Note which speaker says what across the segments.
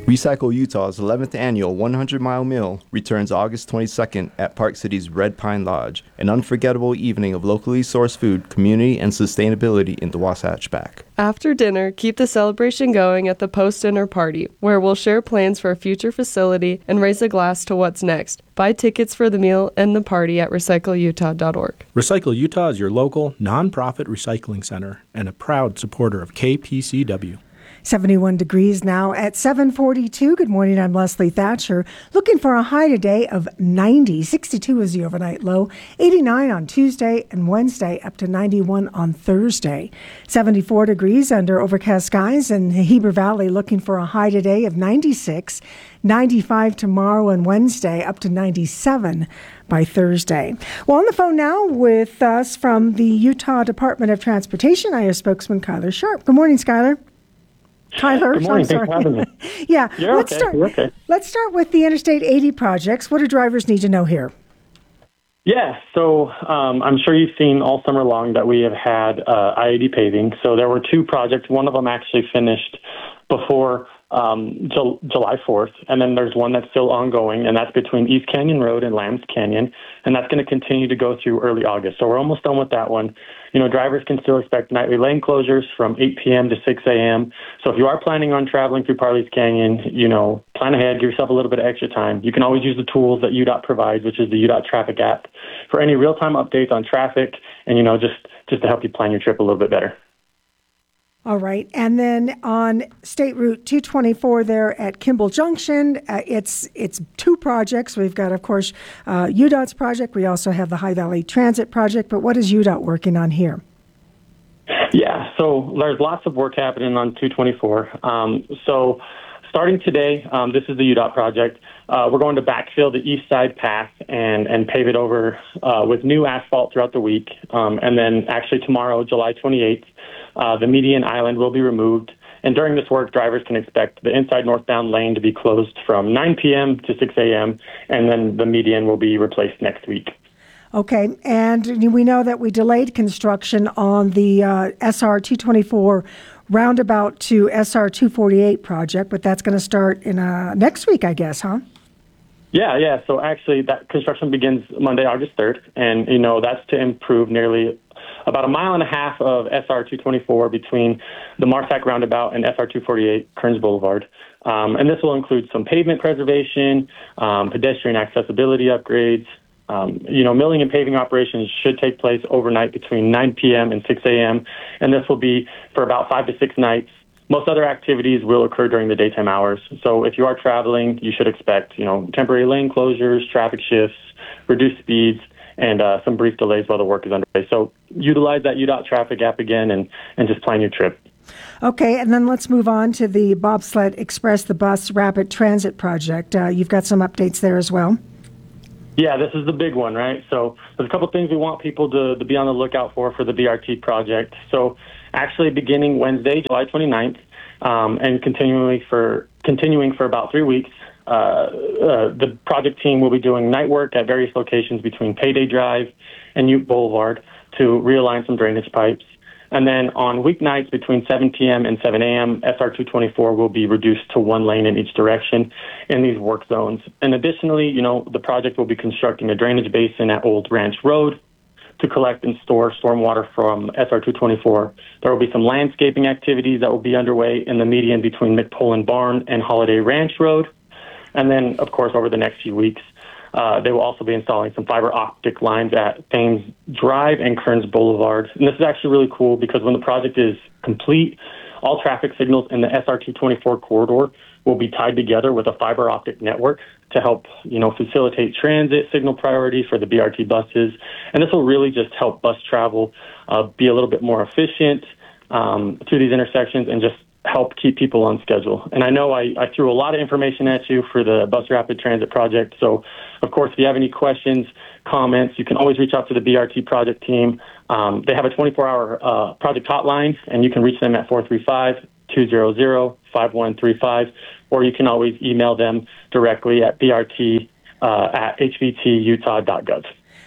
Speaker 1: Recycle Utah's 11th annual 100-mile meal returns August 22nd at Park City's Red Pine Lodge, an unforgettable evening of locally sourced food, community, and sustainability in the Wasatch Back.
Speaker 2: After dinner, keep the celebration going at the post-dinner party, where we'll share plans for a future facility and raise a glass to what's next. Buy tickets for the meal and the party at recycleutah.org.
Speaker 3: Recycle Utah is your local, nonprofit recycling center and a proud supporter of KPCW.
Speaker 4: 71 degrees now at 7:42. Good morning, I'm Leslie Thatcher. Looking for a high today of 90. 62 is the overnight low. 89 on Tuesday and Wednesday, up to 91 on Thursday. 74 degrees under overcast skies in Heber Valley, looking for a high today of 96. 95 tomorrow and Wednesday, up to 97 by Thursday. Well, on the phone now with us from the Utah Department of Transportation, I have spokesman Kyler Sharp. Good morning, Skyler. Tyler,
Speaker 5: good morning.
Speaker 4: I'm sorry.
Speaker 5: Thanks for having me.
Speaker 4: Yeah,
Speaker 5: You're okay.
Speaker 4: Let's start with the Interstate 80 projects. What do drivers need to know here?
Speaker 5: Yeah, so I'm sure you've seen all summer long that we have had I-80 paving. So there were two projects. One of them actually finished before July 4th, and then there's one that's still ongoing, and that's between East Canyon Road and Lambs Canyon, and that's going to continue to go through early August. So we're almost done with that one. You know, drivers can still expect nightly lane closures from 8 p.m. to 6 a.m. So if you are planning on traveling through Parley's Canyon, you know, plan ahead, give yourself a little bit of extra time. You can always use the tools that UDOT provides, which is the UDOT Traffic app, for any real-time updates on traffic and, you know, just to help you plan your trip a little bit better.
Speaker 4: All right. And then on State Route 224 there at Kimball Junction, it's two projects. We've got, of course, UDOT's project. We also have the High Valley Transit project. But what is UDOT working on here?
Speaker 5: Yeah, so there's lots of work happening on 224. So starting today, this is the UDOT project. We're going to backfill the east side path and pave it over with new asphalt throughout the week. And then actually tomorrow, July 28th, the median island will be removed. And during this work, drivers can expect the inside northbound lane to be closed from 9 p.m. to 6 a.m., and then the median will be replaced next week.
Speaker 4: Okay, and we know that we delayed construction on the SR 224 roundabout to SR 248 project, but that's going to start in next week, I guess, huh?
Speaker 5: Yeah. So actually, that construction begins Monday, August 3rd, and, you know, that's to improve nearly about a mile and a half of SR 224 between the Marsac roundabout and SR 248 Kearns Boulevard. And this will include some pavement preservation, pedestrian accessibility upgrades. You know, milling and paving operations should take place overnight between 9 p.m. and 6 a.m., and this will be for about 5 to 6 nights. Most other activities will occur during the daytime hours. So if you are traveling, you should expect, you know, temporary lane closures, traffic shifts, reduced speeds, and some brief delays while the work is underway. So utilize that UDOT Traffic app again and just plan your trip.
Speaker 4: Okay, and then let's move on to the Bobsled Express, the bus rapid transit project. You've got some updates there as well.
Speaker 5: Yeah, this is the big one, right? So there's a couple things we want people to be on the lookout for the BRT project. So actually beginning Wednesday, July 29th, and continuing for about 3 weeks, the project team will be doing night work at various locations between Payday Drive and Ute Boulevard to realign some drainage pipes. And then on weeknights between 7 p.m. and 7 a.m., SR 224 will be reduced to one lane in each direction in these work zones. And additionally, you know, the project will be constructing a drainage basin at Old Ranch Road to collect and store stormwater from SR 224. There will be some landscaping activities that will be underway in the median between McPolin Barn and Holiday Ranch Road. And then, of course, over the next few weeks, they will also be installing some fiber optic lines at Thames Drive and Kearns Boulevard. And this is actually really cool because when the project is complete, all traffic signals in the SR 224 corridor will be tied together with a fiber optic network to help, you know, facilitate transit signal priority for the BRT buses. And this will really just help bus travel be a little bit more efficient through these intersections and just help keep people on schedule. And I know I threw a lot of information at you for the Bus Rapid Transit project. So, of course, if you have any questions, comments, you can always reach out to the BRT project team. They have a 24-hour project hotline, and you can reach them at 435-200-5135, or you can always email them directly at brt@hvtutah.gov.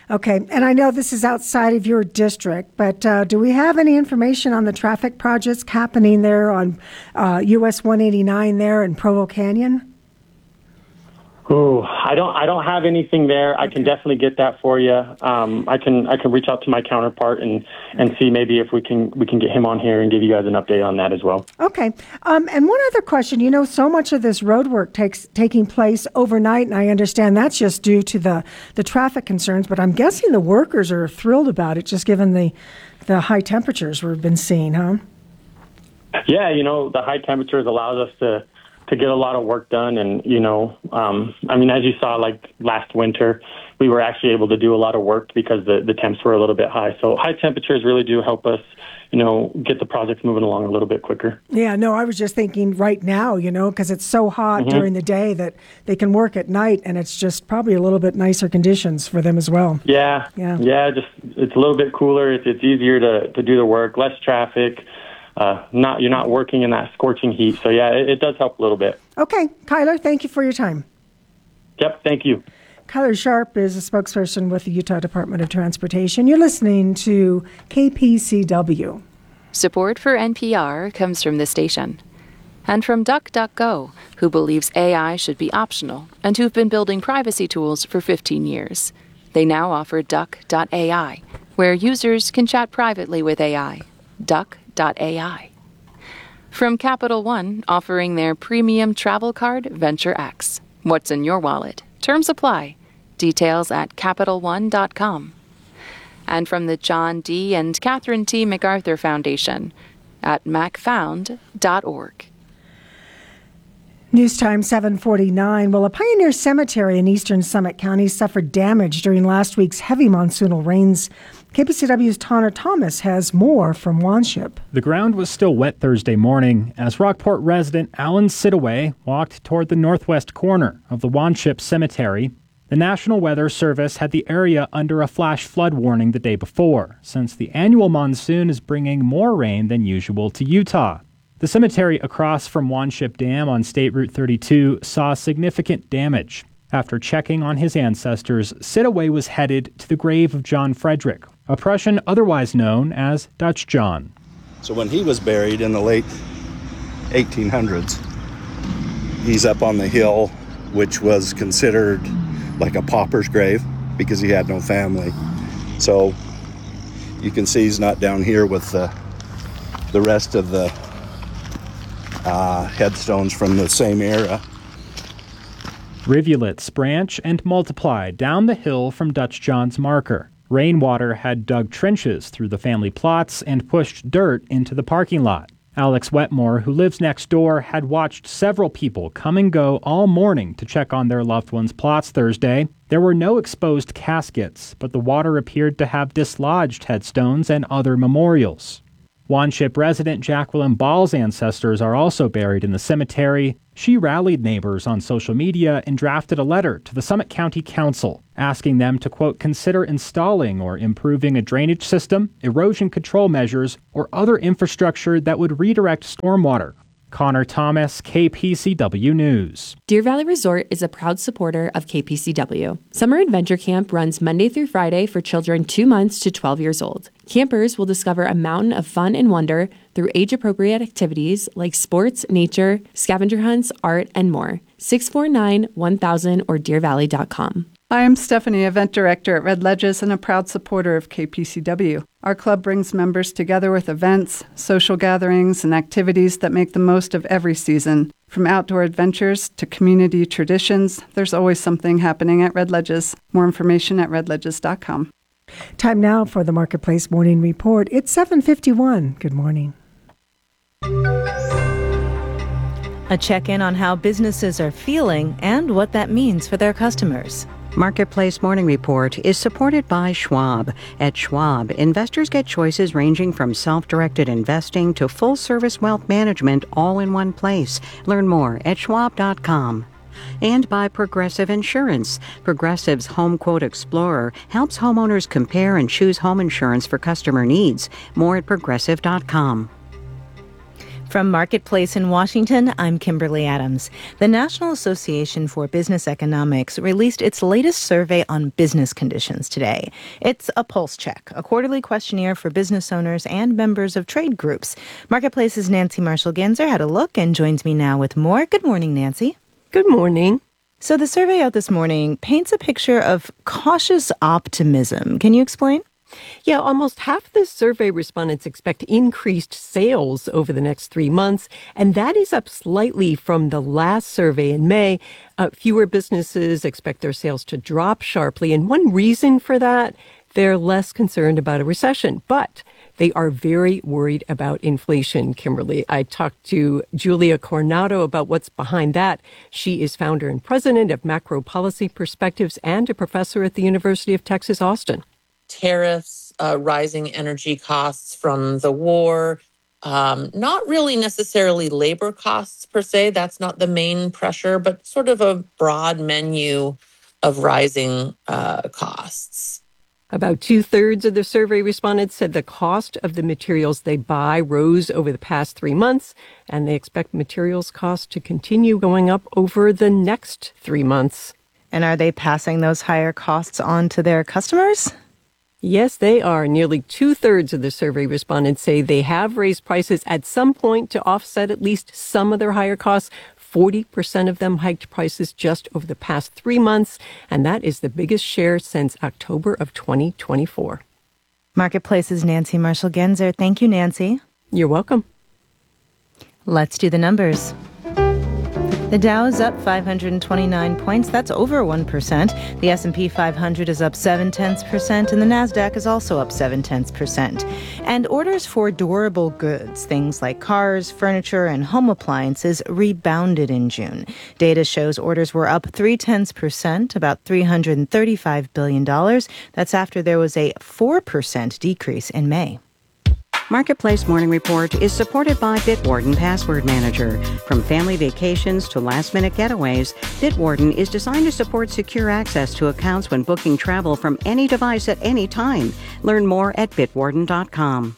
Speaker 4: Okay, and I know this is outside of your district, but do we have any information on the traffic projects happening there on US 189 there in Provo Canyon?
Speaker 5: Ooh, I don't have anything there. I can definitely get that for you. I can reach out to my counterpart and see maybe if we can get him on here and give you guys an update on that as well.
Speaker 4: Okay. And one other question. So much of this road work taking place overnight, and I understand that's just due to the traffic concerns, but I'm guessing the workers are thrilled about it, just given the high temperatures we've been seeing, huh?
Speaker 5: Yeah, the high temperatures allows us to get a lot of work done. And, as you saw, like last winter, we were actually able to do a lot of work because the temps were a little bit high. So high temperatures really do help us, get the projects moving along a little bit quicker.
Speaker 4: Yeah, no, I was just thinking right now, because it's so hot during the day that they can work at night, and it's just probably a little bit nicer conditions for them as well.
Speaker 5: Yeah. Just it's a little bit cooler. It's easier to do the work, less traffic. You're not working in that scorching heat. So, yeah, it does help a little bit.
Speaker 4: Okay. Kyler, thank you for your time.
Speaker 5: Yep, thank you.
Speaker 4: Kyler Sharp is a spokesperson with the Utah Department of Transportation. You're listening to KPCW.
Speaker 6: Support for NPR comes from the station and from DuckDuckGo, who believes AI should be optional and who've been building privacy tools for 15 years. They now offer Duck.ai, where users can chat privately with AI. Duck.ai. From Capital One, offering their premium travel card, Venture X. What's in your wallet? Terms apply. Details at CapitalOne.com. And from the John D. and Catherine T. MacArthur Foundation at macfound.org.
Speaker 4: News time 7:49. Well, a Pioneer cemetery in eastern Summit County suffered damage during last week's heavy monsoonal rains. KPCW's Tanner Thomas has more from Wanship.
Speaker 7: The ground was still wet Thursday morning as Rockport resident Alan Sidaway walked toward the northwest corner of the Wanship Cemetery. The National Weather Service had the area under a flash flood warning the day before, since the annual monsoon is bringing more rain than usual to Utah. The cemetery across from Wanship Dam on State Route 32 saw significant damage. After checking on his ancestors, Sidaway was headed to the grave of John Frederick, a Prussian otherwise known as Dutch John.
Speaker 8: So when he was buried in the late 1800s, he's up on the hill, which was considered like a pauper's grave because he had no family. So you can see he's not down here with the rest of the headstones from the same era.
Speaker 7: Rivulets branch and multiply down the hill from Dutch John's marker. Rainwater had dug trenches through the family plots and pushed dirt into the parking lot. Alex Wetmore, who lives next door, had watched several people come and go all morning to check on their loved ones' plots Thursday. There were no exposed caskets, but the water appeared to have dislodged headstones and other memorials. Wanship resident Jacqueline Ball's ancestors are also buried in the cemetery. She rallied neighbors on social media and drafted a letter to the Summit County Council, asking them to, quote, consider installing or improving a drainage system, erosion control measures, or other infrastructure that would redirect stormwater. Connor Thomas, KPCW News.
Speaker 9: Deer Valley Resort is a proud supporter of KPCW. Summer Adventure Camp runs Monday through Friday for children 2 months to 12 years old. Campers will discover a mountain of fun and wonder through age-appropriate activities like sports, nature, scavenger hunts, art, and more. 649-1000 or deervalley.com.
Speaker 10: I am Stephanie, Event Director at Red Ledges and a proud supporter of KPCW. Our club brings members together with events, social gatherings, and activities that make the most of every season. From outdoor adventures to community traditions, there's always something happening at Red Ledges. More information at redledges.com.
Speaker 4: Time now for the Marketplace Morning Report. It's 7:51. Good morning.
Speaker 11: A check-in on how businesses are feeling and what that means for their customers.
Speaker 12: Marketplace Morning Report is supported by Schwab. At Schwab, investors get choices ranging from self-directed investing to full-service wealth management all in one place. Learn more at schwab.com. And by Progressive Insurance. Progressive's Home Quote Explorer helps homeowners compare and choose home insurance for customer needs. More at progressive.com.
Speaker 11: From Marketplace in Washington, I'm Kimberly Adams. The National Association for Business Economics released its latest survey on business conditions today. It's a pulse check, a quarterly questionnaire for business owners and members of trade groups. Marketplace's Nancy Marshall-Genzer had a look and joins me now with more. Good morning, Nancy.
Speaker 13: Good morning.
Speaker 11: So the survey out this morning paints a picture of cautious optimism. Can you explain?
Speaker 13: Yeah, almost half the survey respondents expect increased sales over the next 3 months, and that is up slightly from the last survey in May. Fewer businesses expect their sales to drop sharply, and one reason for that, they're less concerned about a recession, but they are very worried about inflation, Kimberly. I talked to Julia Coronado about what's behind that. She is founder and president of Macro Policy Perspectives and a professor at the University of Texas, Austin.
Speaker 14: Tariffs, rising energy costs from the war, not really necessarily labor costs per se. That's not the main pressure, but sort of a broad menu of rising costs.
Speaker 13: About 2/3 of the survey respondents said the cost of the materials they buy rose over the past 3 months, and they expect materials costs to continue going up over the next 3 months.
Speaker 11: And are they passing those higher costs on to their customers?
Speaker 13: Yes, they are. Nearly 2/3 of the survey respondents say they have raised prices at some point to offset at least some of their higher costs. 40% of them hiked prices just over the past 3 months, and that is the biggest share since October of 2024.
Speaker 11: Marketplace's Nancy Marshall-Genzer. Thank you, Nancy.
Speaker 13: You're welcome.
Speaker 11: Let's do the numbers. The Dow is up 529 points. That's over 1%. The S&P 500 is up 0.7%, and the Nasdaq is also up 0.7%. And orders for durable goods, things like cars, furniture, and home appliances, rebounded in June. Data shows orders were up 0.3%, about $335 billion. That's after there was a 4% decrease in May.
Speaker 12: Marketplace Morning Report is supported by Bitwarden Password Manager. From family vacations to last-minute getaways, Bitwarden is designed to support secure access to accounts when booking travel from any device at any time. Learn more at bitwarden.com.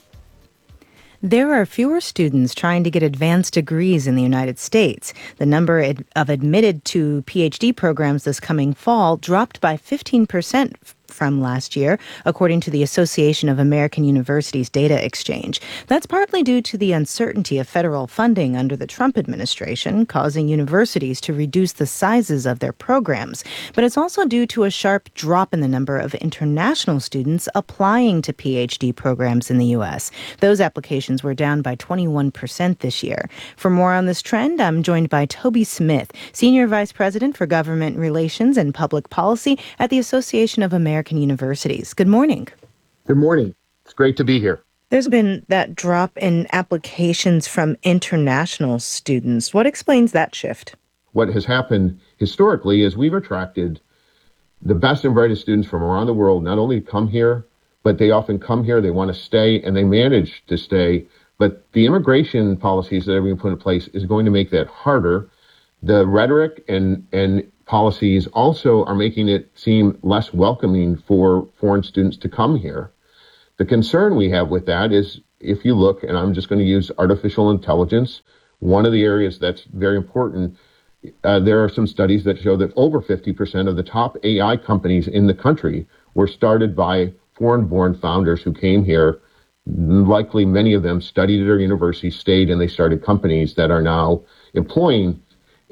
Speaker 11: There are fewer students trying to get advanced degrees in the United States. The number of admitted to PhD programs this coming fall dropped by 15% from last year, according to the Association of American Universities Data Exchange. That's partly due to the uncertainty of federal funding under the Trump administration, causing universities to reduce the sizes of their programs. But it's also due to a sharp drop in the number of international students applying to PhD programs in the U.S. Those applications were down by 21% this year. For more on this trend, I'm joined by Toby Smith, Senior Vice President for Government Relations and Public Policy at the Association of American Universities. Good morning.
Speaker 15: Good morning. It's great to be here.
Speaker 11: There's been that drop in applications from international students. What explains that shift?
Speaker 15: What has happened historically is we've attracted the best and brightest students from around the world, not only come here, but they often come here, they want to stay, and they manage to stay. But the immigration policies that are being put in place is going to make that harder. The rhetoric and policies also are making it seem less welcoming for foreign students to come here. The concern we have with that is, if you look, and I'm just going to use artificial intelligence, one of the areas that's very important, there are some studies that show that over 50% of the top AI companies in the country were started by foreign-born founders who came here. Likely many of them studied at our university, stayed, and they started companies that are now employing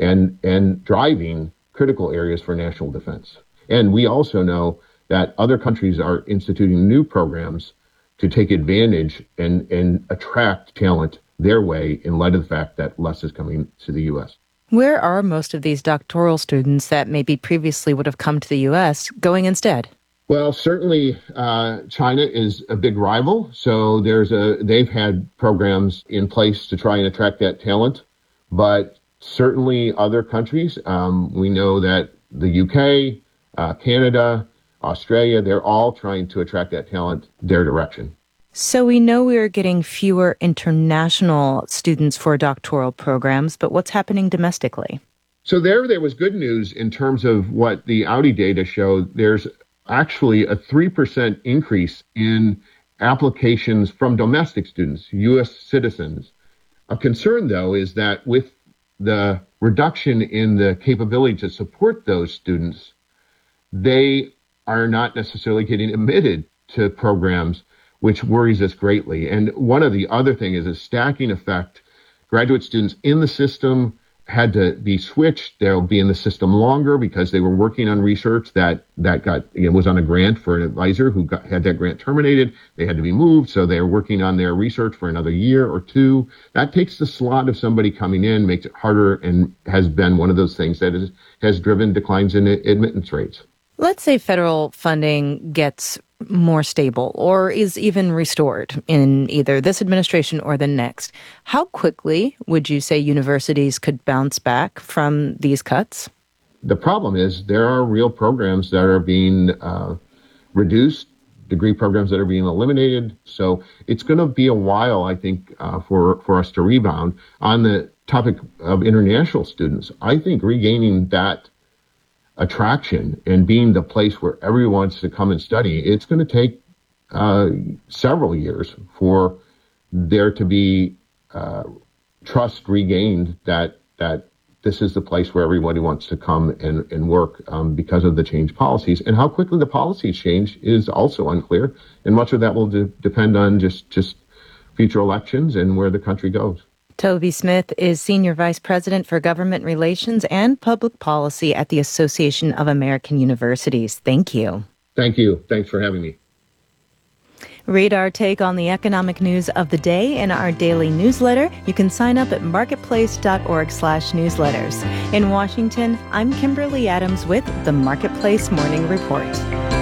Speaker 15: and driving critical areas for national defense. And we also know that other countries are instituting new programs to take advantage and attract talent their way in light of the fact that less is coming to the U.S.
Speaker 11: Where are most of these doctoral students that maybe previously would have come to the U.S. going instead?
Speaker 15: Well, certainly China is a big rival. So they've had programs in place to try and attract that talent. But certainly other countries, we know that the UK, Canada, Australia, they're all trying to attract that talent their direction.
Speaker 11: So we know we are getting fewer international students for doctoral programs, but what's happening domestically?
Speaker 15: So there was good news in terms of what the Audi data showed. There's actually a 3% increase in applications from domestic students, U.S. citizens, A concern, though, is that with the reduction in the capability to support those students, they are not necessarily getting admitted to programs, which worries us greatly. And one of the other things is a stacking effect. Graduate students in the system had to be switched. They'll be in the system longer because they were working on research that was on a grant for an advisor who had that grant terminated. They had to be moved, so they're working on their research for another year or two. That takes the slot of somebody coming in, makes it harder, and has been one of those things that has driven declines in admittance rates.
Speaker 11: Let's say federal funding gets more stable or is even restored in either this administration or the next. How quickly would you say universities could bounce back from these cuts?
Speaker 15: The problem is there are real programs that are being reduced, degree programs that are being eliminated. So it's going to be a while, I think, for us to rebound. On the topic of international students, I think regaining that attraction and being the place where everyone wants to come and study, it's going to take several years for there to be trust regained that this is the place where everybody wants to come and work because of the change policies. And how quickly the policies change is also unclear. And much of that will depend on just future elections and where the country goes.
Speaker 11: Toby Smith is Senior Vice President for Government Relations and Public Policy at the Association of American Universities. Thank you.
Speaker 15: Thank you. Thanks for having me.
Speaker 11: Read our take on the economic news of the day in our daily newsletter. You can sign up at marketplace.org/newsletters. In Washington, I'm Kimberly Adams with the Marketplace Morning Report.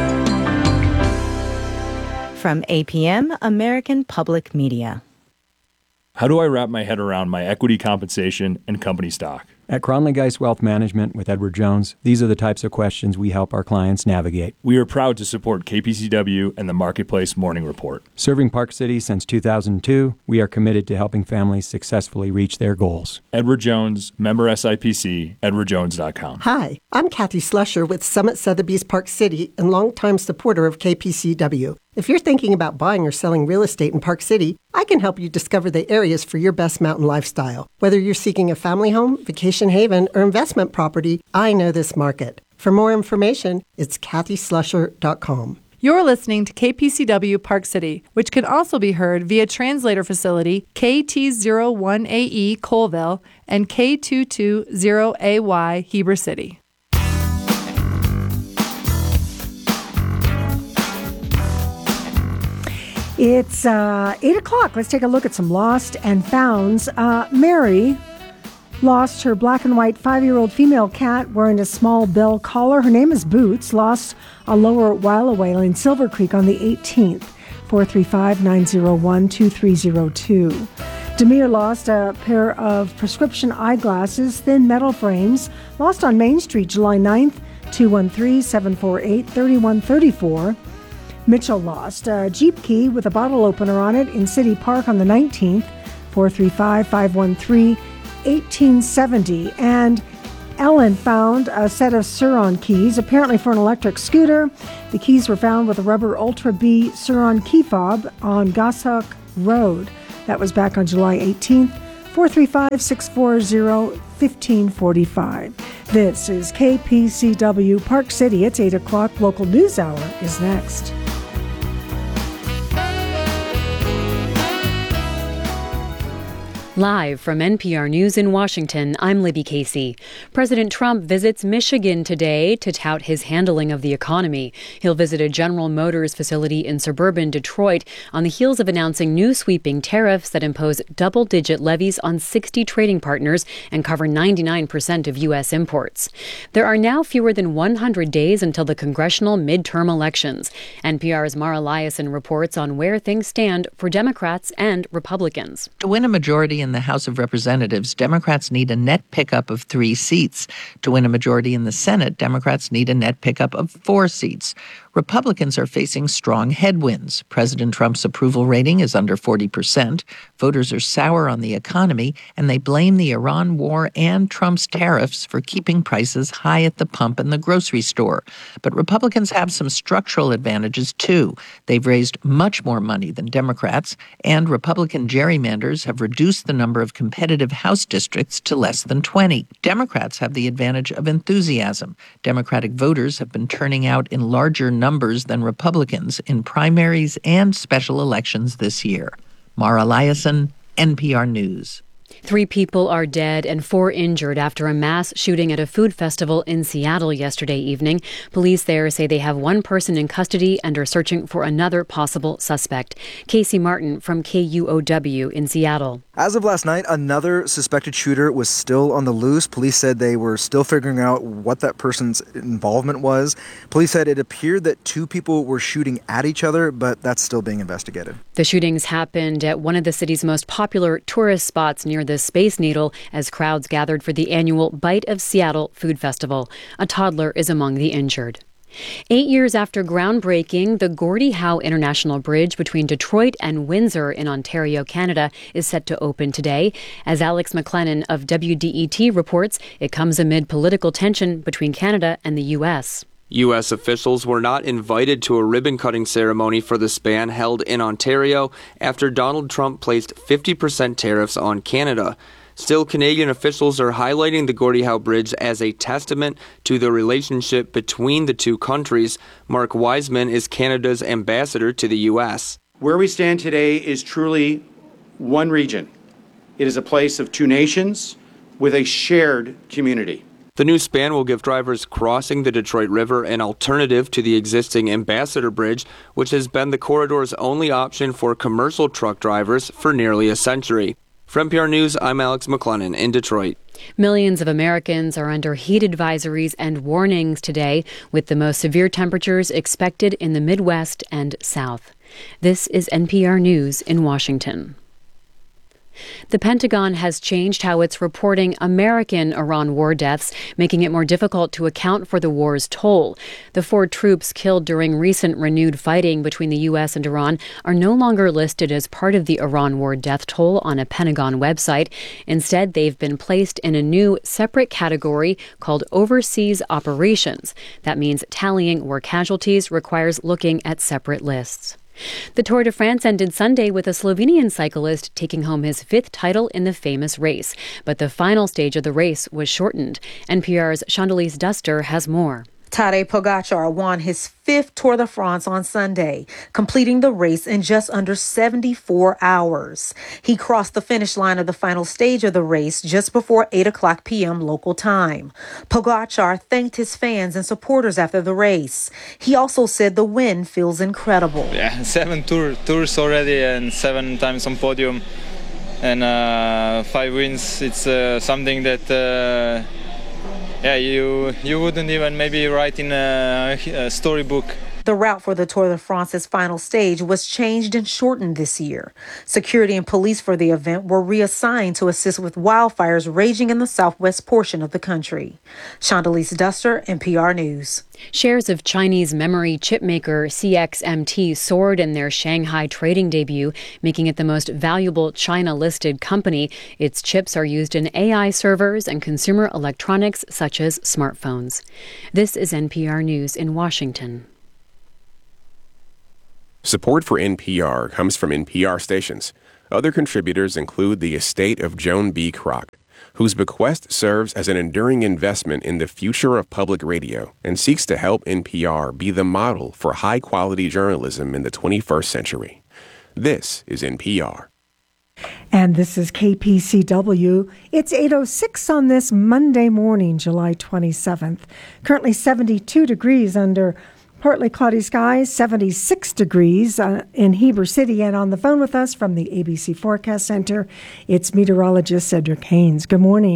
Speaker 11: From APM, American Public Media.
Speaker 16: How do I wrap my head around my equity compensation and company stock?
Speaker 17: At Cronley Geist Wealth Management with Edward Jones, these are the types of questions we help our clients navigate.
Speaker 16: We are proud to support KPCW and the Marketplace Morning Report.
Speaker 17: Serving Park City since 2002, we are committed to helping families successfully reach their goals.
Speaker 16: Edward Jones, member SIPC, edwardjones.com.
Speaker 18: Hi, I'm Kathy Slusher with Summit Sotheby's Park City and longtime supporter of KPCW. If you're thinking about buying or selling real estate in Park City, I can help you discover the areas for your best mountain lifestyle. Whether you're seeking a family home, vacation haven, or investment property, I know this market. For more information, it's kathyslusher.com.
Speaker 19: You're listening to KPCW Park City, which can also be heard via translator facility KT01AE Colville and K220AY Heber City.
Speaker 4: It's 8 o'clock. Let's take a look at some lost and founds. Mary lost her black and white 5-year-old female cat wearing a small bell collar. Her name is Boots. Lost on Lower While-A-Whale in Silver Creek on the 18th. 435-901-2302. Demir lost a pair of prescription eyeglasses, thin metal frames. Lost on Main Street July 9th. 213-748-3134. Mitchell lost a Jeep key with a bottle opener on it in City Park on the 19th, 435-513-1870. And Ellen found a set of Sur-Ron keys, apparently for an electric scooter. The keys were found with a rubber Ultra B Sur-Ron key fob on Goshawk Road. That was back on July 18th, 435-640-1545. This is KPCW Park City. It's 8 o'clock. Local News Hour is next.
Speaker 20: Live from NPR News in Washington, I'm Libby Casey. President Trump visits Michigan today to tout his handling of the economy. He'll visit a General Motors facility in suburban Detroit on the heels of announcing new sweeping tariffs that impose double-digit levies on 60 trading partners and cover 99% of U.S. imports. There are now fewer than 100 days until the congressional midterm elections. NPR's Mara Liasson reports on where things stand for Democrats and Republicans.
Speaker 21: To win a majority in the House of Representatives, Democrats need a net pickup of 3 seats. To win a majority in the Senate, Democrats need a net pickup of 4 seats. Republicans are facing strong headwinds. President Trump's approval rating is under 40%. Voters are sour on the economy, and they blame the Iran war and Trump's tariffs for keeping prices high at the pump and the grocery store. But Republicans have some structural advantages, too. They've raised much more money than Democrats, and Republican gerrymanders have reduced the number of competitive House districts to less than 20. Democrats have the advantage of enthusiasm. Democratic voters have been turning out in larger numbers than Republicans in primaries and special elections this year. Mara Eliason, NPR News.
Speaker 20: 3 people are dead and 4 injured after a mass shooting at a food festival in Seattle yesterday evening. Police there say they have 1 person in custody and are searching for another possible suspect. Casey Martin from KUOW in Seattle.
Speaker 1: As of last night, another suspected shooter was still on the loose. Police said they were still figuring out what that person's involvement was. Police said it appeared that 2 people were shooting at each other, but that's still being investigated.
Speaker 20: The shootings happened at one of the city's most popular tourist spots near the Space Needle as crowds gathered for the annual Bite of Seattle Food Festival. A toddler is among the injured. 8 years after groundbreaking, the Gordie Howe International Bridge between Detroit and Windsor in Ontario, Canada, is set to open today. As Alex McLennan of WDET reports, it comes amid political tension between Canada and the U.S.
Speaker 22: U.S. officials were not invited to a ribbon-cutting ceremony for the span held in Ontario after Donald Trump placed 50% tariffs on Canada. Still, Canadian officials are highlighting the Gordie Howe Bridge as a testament to the relationship between the two countries. Mark Wiseman is Canada's ambassador to the U.S.
Speaker 23: Where we stand today is truly one region. It is a place of 2 nations with a shared community.
Speaker 22: The new span will give drivers crossing the Detroit River an alternative to the existing Ambassador Bridge, which has been the corridor's only option for commercial truck drivers for nearly a century. From NPR News, I'm Alex McLennan in Detroit.
Speaker 20: Millions of Americans are under heat advisories and warnings today, with the most severe temperatures expected in the Midwest and South. This is NPR News in Washington. The Pentagon has changed how it's reporting American Iran war deaths, making it more difficult to account for the war's toll. The 4 troops killed during recent renewed fighting between the U.S. and Iran are no longer listed as part of the Iran war death toll on a Pentagon website. Instead, they've been placed in a new separate category called Overseas Operations. That means tallying war casualties requires looking at separate lists. The Tour de France ended Sunday with a Slovenian cyclist taking home his 5th title in the famous race. But the final stage of the race was shortened. NPR's Chandalise Duster has more.
Speaker 24: Tadej Pogacar won his 5th Tour de France on Sunday, completing the race in just under 74 hours. He crossed the finish line of the final stage of the race just before 8 o'clock p.m. local time. Pogacar thanked his fans and supporters after the race. He also said the win feels incredible.
Speaker 25: Yeah, 7 tours already and 7 times on podium and 5 wins. It's something that... you wouldn't even maybe write in a storybook.
Speaker 24: The route for the Tour de France's final stage was changed and shortened this year. Security and police for the event were reassigned to assist with wildfires raging in the southwest portion of the country. Chandalise Duster, NPR News.
Speaker 20: Shares of Chinese memory chip maker CXMT soared in their Shanghai trading debut, making it the most valuable China-listed company. Its chips are used in AI servers and consumer electronics such as smartphones. This is NPR News in Washington.
Speaker 26: Support for NPR comes from NPR stations. Other contributors include the estate of Joan B. Kroc, whose bequest serves as an enduring investment in the future of public radio and seeks to help NPR be the model for high-quality journalism in the 21st century. This is NPR.
Speaker 4: And this is KPCW. It's 8:06 on this Monday morning, July 27th. Currently 72 degrees under partly cloudy skies, 76 degrees in Heber City. And on the phone with us from the ABC Forecast Center, it's meteorologist Cedric Haynes. Good morning.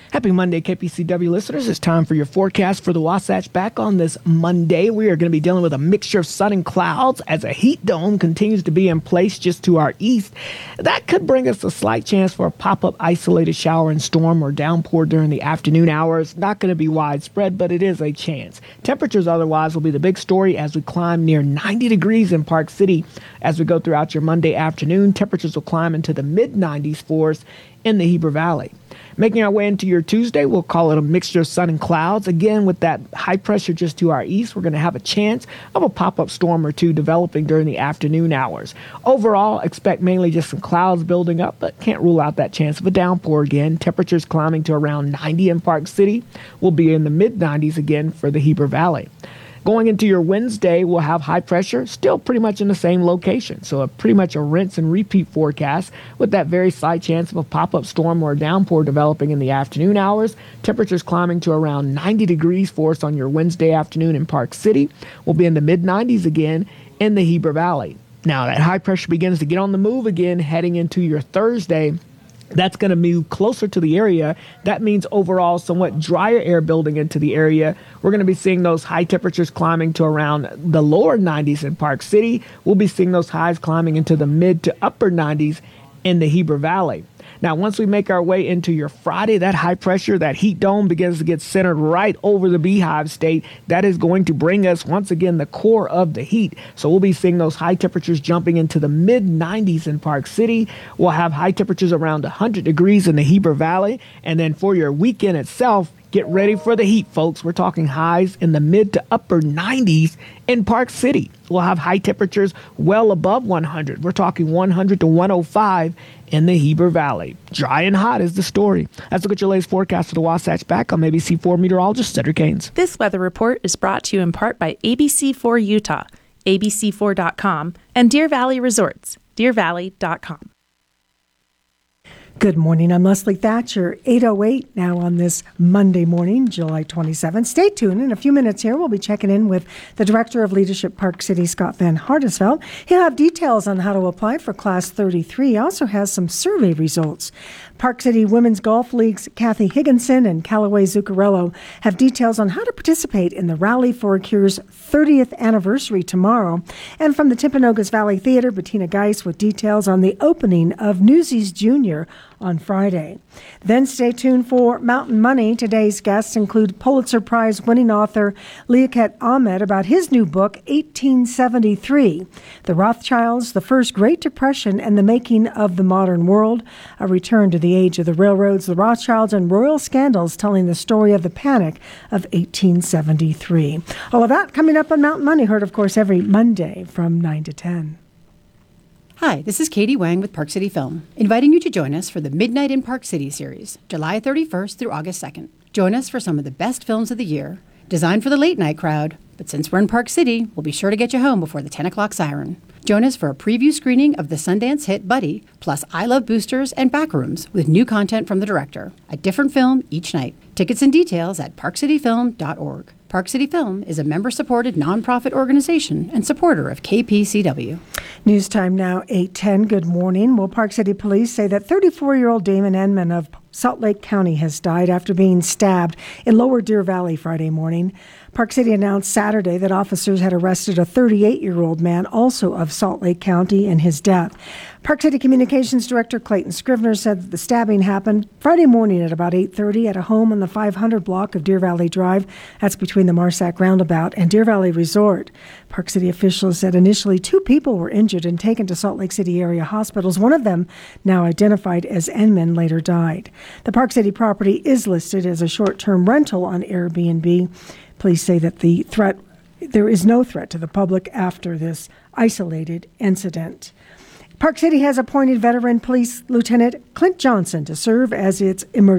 Speaker 2: Happy Monday, KPCW listeners. It's time for your forecast for the Wasatch. Back on this Monday, we are going to be dealing with a mixture of sun and clouds as a heat dome continues to be in place just to our east. That could bring us a slight chance for a pop-up isolated shower and storm or downpour during the afternoon hours. Not going to be widespread, but it is a chance. Temperatures otherwise will be the big story as we climb near 90 degrees in Park City. As we go throughout your Monday afternoon, temperatures will climb into the mid-90s for us in the Heber Valley. Making our way into your Tuesday, we'll call it a mixture of sun and clouds. Again, with that high pressure just to our east, we're going to have a chance of a pop-up storm or two developing during the afternoon hours. Overall, expect mainly just some clouds building up, but can't rule out that chance of a downpour again. Temperatures climbing to around 90 in Park City. We'll be in the mid-90s again for the Heber Valley. Going into your Wednesday, we'll have high pressure, still pretty much in the same location. So pretty much a rinse and repeat forecast with that very slight chance of a pop-up storm or a downpour developing in the afternoon hours. Temperatures climbing to around 90 degrees for us on your Wednesday afternoon in Park City. We'll be in the mid-90s again in the Heber Valley. Now that high pressure begins to get on the move again heading into your Thursday. That's going to move closer to the area. That means overall somewhat drier air building into the area. We're going to be seeing those high temperatures climbing to around the lower 90s in Park City. We'll be seeing those highs climbing into the mid to upper 90s in the Heber Valley. Now, once we make our way into your Friday, that high pressure, that heat dome begins to get centered right over the Beehive State. That is going to bring us, once again, the core of the heat. So we'll be seeing those high temperatures jumping into the mid-90s in Park City. We'll have high temperatures around 100 degrees in the Heber Valley. And then for your weekend itself, get ready for the heat, folks. We're talking highs in the mid to upper 90s in Park City. We'll have high temperatures well above 100. We're talking 100 to 105 in the Heber Valley. Dry and hot is the story. Let's look at your latest forecast for the Wasatch back on ABC4 meteorologist Cedric Haynes.
Speaker 3: This weather report is brought to you in part by ABC4 Utah, ABC4.com, and Deer Valley Resorts, DeerValley.com.
Speaker 4: Good morning. I'm Leslie Thatcher. 8:08 now on this Monday morning, July 27th. Stay tuned. In a few minutes here, we'll be checking in with the Director of Leadership Park City, Scott Van Hardesveld. He'll have details on how to apply for Class 33. He also has some survey results. Park City Women's Golf League's Kathy Higginson and Callaway Zuccarello have details on how to participate in the Rally for a Cure's 30th anniversary tomorrow. And from the Timpanogos Valley Theater, Bettina Geis with details on the opening of Newsies Jr. on Friday. Then stay tuned for Mountain Money. Today's guests include Pulitzer Prize winning author Liaquat Ahmed about his new book, 1873, The Rothschilds, the First Great Depression, and the Making of the Modern World, a return to the age of the railroads, the Rothschilds, and royal scandals, telling the story of the panic of 1873. All of that coming up on Mountain Money, heard, of course, every Monday from 9 to 10.
Speaker 5: Hi, this is Katie Wang with Park City Film, inviting you to join us for the Midnight in Park City series, July 31st through August 2nd. Join us for some of the best films of the year, designed for the late night crowd, but since we're in Park City, we'll be sure to get you home before the 10 o'clock siren. Join us for a preview screening of the Sundance hit Buddy, plus I Love Boosters and Backrooms with new content from the director. A different film each night. Tickets and details at parkcityfilm.org. Park City Film is a member-supported nonprofit organization and supporter of KPCW.
Speaker 4: News time now, 8:10. Good morning. Well, Park City Police say that 34-year-old Damon Enman of Salt Lake County has died after being stabbed in Lower Deer Valley Friday morning. Park City announced Saturday that officers had arrested a 38-year-old man, also of Salt Lake County, in his death. Park City Communications Director Clayton Scrivener said that the stabbing happened Friday morning at about 8:30 at a home on the 500 block of Deer Valley Drive. That's between the Marsac Roundabout and Deer Valley Resort. Park City officials said initially 2 people were injured and taken to Salt Lake City area hospitals. One of them, now identified as Enman, later died. The Park City property is listed as a short-term rental on Airbnb. Police say that there is no threat to the public after this isolated incident. Park City has appointed veteran police Lieutenant Clint Johnson to serve as its emergency